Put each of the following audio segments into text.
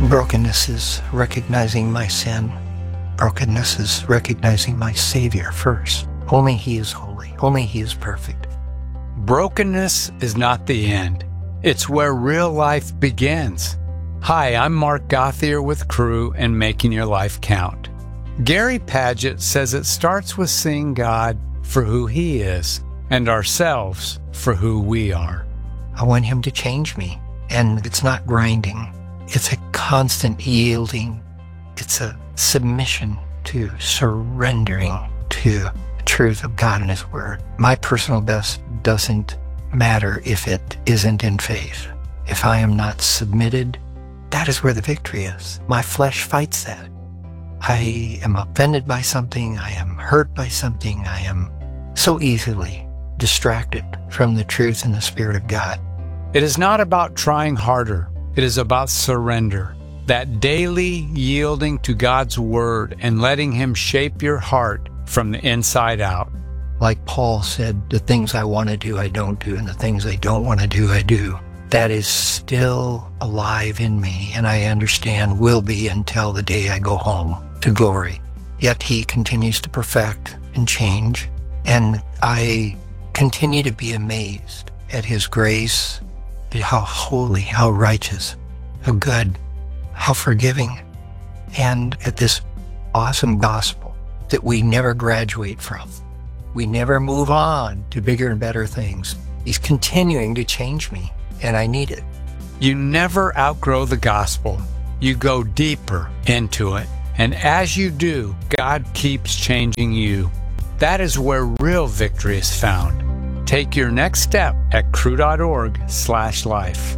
Brokenness is recognizing my sin. Brokenness is recognizing my Savior first. Only He is holy. Only He is perfect. Brokenness is not the end. It's where real life begins. Hi, I'm Mark Gauthier with Crew and Making Your Life Count. Gary Paget says it starts with seeing God for who He is and ourselves for who we are. I want Him to change me. And it's not grinding. It's a constant yielding. It's a submission to surrendering to the truth of God and His Word. My personal best doesn't matter if it isn't in faith. If I am not submitted, that is where the victory is. My flesh fights that. I am offended by something. I am hurt by something. I am so easily distracted from the truth and the Spirit of God. It is not about trying harder. It is about surrender. That daily yielding to God's Word and letting Him shape your heart from the inside out. Like Paul said, the things I want to do, I don't do, and the things I don't want to do, I do. That is still alive in me, and I understand will be until the day I go home to glory. Yet He continues to perfect and change, and I continue to be amazed at His grace, how holy, how righteous, how good, how forgiving, and at this awesome gospel that we never graduate from. We never move on to bigger and better things. He's continuing to change me, and I need it. You never outgrow the gospel. You go deeper into it. And as you do, God keeps changing you. That is where real victory is found. Take your next step at crew.org/life.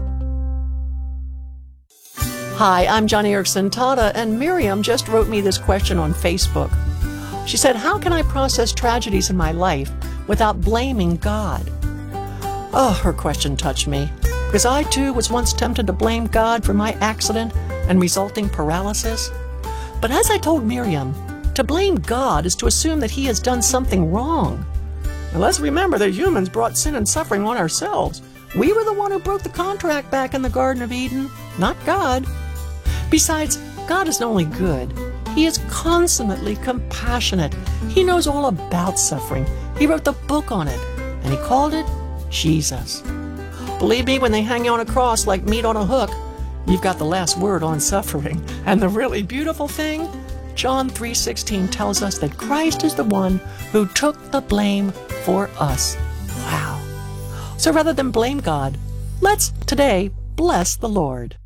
Hi, I'm Johnny Erickson Tada, and Miriam just wrote me this question on Facebook. She said, how can I process tragedies in my life without blaming God? Oh, her question touched me, because I too was once tempted to blame God for my accident and resulting paralysis. But as I told Miriam, to blame God is to assume that He has done something wrong. Now let's remember that humans brought sin and suffering on ourselves. We were the one who broke the contract back in the Garden of Eden, not God. Besides, God is not only good, He is consummately compassionate. He knows all about suffering. He wrote the book on it, and He called it Jesus. Believe me, when they hang you on a cross like meat on a hook, you've got the last word on suffering. And the really beautiful thing, John 3:16 tells us that Christ is the one who took the blame for us. Wow. So rather than blame God, let's today bless the Lord.